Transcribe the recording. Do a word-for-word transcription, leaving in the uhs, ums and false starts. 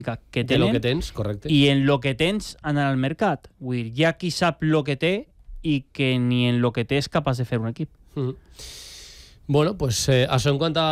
que de lo tenen que tens, correcte. i en lo que tens en el mercat. Vull dir, hi ha qui sap lo que té i que ni en lo que té és capaç de fer un equip. Mm. Bueno, pues eh, això en quant a